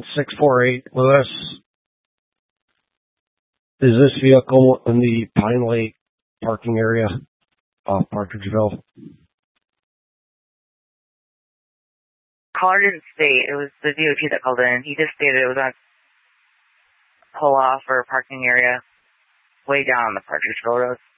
648 Lewis. Is this vehicle in the Pine Lake parking area off Partridgeville? Caller didn't state. It was the DOT that called in. He just stated it was on pull off or parking area way down on the Partridgeville Road.